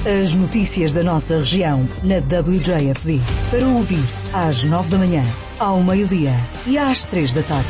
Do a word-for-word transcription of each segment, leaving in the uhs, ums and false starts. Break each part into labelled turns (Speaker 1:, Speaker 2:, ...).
Speaker 1: As notícias da nossa região na W J F D. Para ouvir às nove da manhã, ao meio-dia e às três da tarde.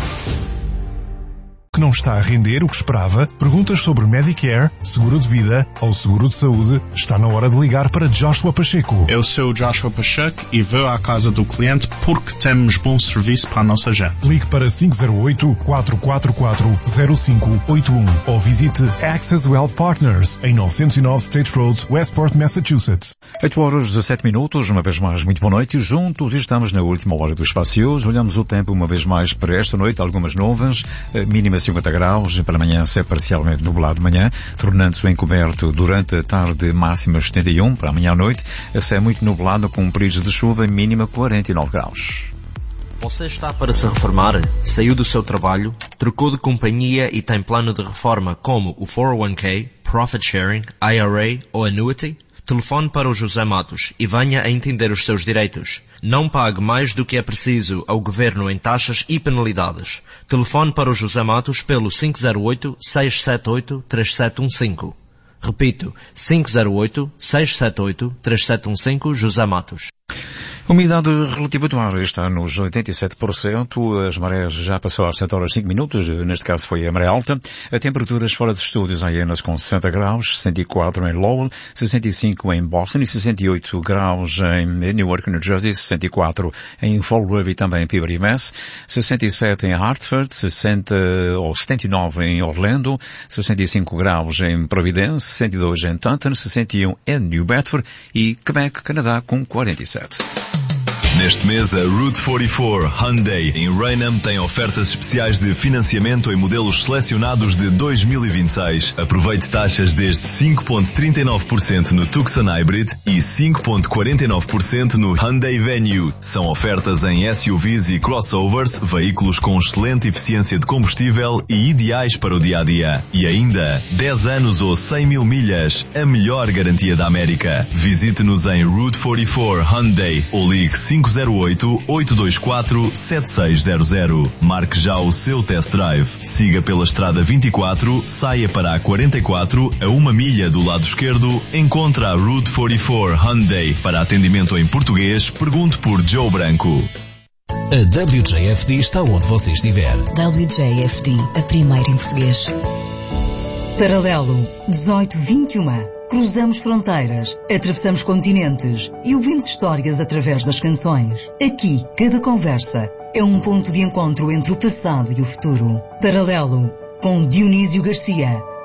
Speaker 2: Que não está a render o que esperava? Perguntas sobre Medicare, seguro de vida ou seguro de saúde? Está na hora de ligar para Joshua Pacheco.
Speaker 3: Eu sou o Joshua Pacheco e vou à casa do cliente porque temos bom serviço para a nossa gente.
Speaker 2: Ligue para cinco zero oito, quatro quatro quatro, zero cinco oito um ou visite Access Wealth Partners em novecentos e nove State Road, Westport, Massachusetts.
Speaker 4: oito horas e dezessete minutos, uma vez mais, muito boa noite. Juntos estamos na última hora do espaço. Hoje olhamos o tempo uma vez mais para esta noite, algumas nuvens, mínima cinquenta graus, para amanhã ser parcialmente nublado de manhã, tornando-se encoberto durante a tarde, máxima setenta e um, para amanhã à noite, céu muito nublado com períodos de chuva, mínima quarenta e nove graus.
Speaker 5: Você está para se reformar? Saiu do seu trabalho? Trocou de companhia e tem plano de reforma como o quatro oh one k, Profit Sharing, I R A ou Annuity? Telefone para o José Matos e venha a entender os seus direitos. Não pague mais do que é preciso ao Governo em taxas e penalidades. Telefone para o José Matos pelo cinco zero oito, seis sete oito, três sete um cinco. Repito, cinco zero oito, seis sete oito, três sete um cinco, José Matos.
Speaker 4: A umidade relativa do ar está nos oitenta e sete por cento, as marés já passou às sete horas e cinco minutos, neste caso foi a maré alta. A temperaturas fora de estúdios em Ennis com sessenta graus, sessenta e quatro em Lowell, sessenta e cinco em Boston e sessenta e oito graus em Newark, New Jersey, sessenta e quatro em Fall River e também em Peabody, Mass, sessenta e sete em Hartford, sessenta ou setenta e nove em Orlando, sessenta e cinco graus em Providence, sessenta e dois em Taunton, sessenta e um em New Bedford e Quebec, Canadá com quarenta e sete.
Speaker 6: Neste mês, a Route quarenta e quatro Hyundai em Raynham tem ofertas especiais de financiamento em modelos selecionados de dois mil e vinte e seis. Aproveite taxas desde cinco vírgula trinta e nove por cento no Tucson Hybrid e cinco vírgula quarenta e nove por cento no Hyundai Venue. São ofertas em S U Vs e crossovers, veículos com excelente eficiência de combustível e ideais para o dia-a-dia. E ainda, dez anos ou cem mil milhas, a melhor garantia da América. Visite-nos em Route quarenta e quatro Hyundai ou ligue cinco zero oito, oito dois quatro, sete seis zero zero. Marque já o seu test drive. Siga pela estrada vinte e quatro, saia para a quarenta e quatro, a uma milha do lado esquerdo, encontra a Route quarenta e quatro Hyundai. Para atendimento em português, pergunte por Joe Branco.
Speaker 7: A W J F D está onde você estiver.
Speaker 1: W J F D, a primeira em português. Paralelo dezoito vinte e um. Cruzamos fronteiras, atravessamos continentes e ouvimos histórias através das canções. Aqui, cada conversa é um ponto de encontro entre o passado e o futuro. Paralelo, com Dionísio Garcia,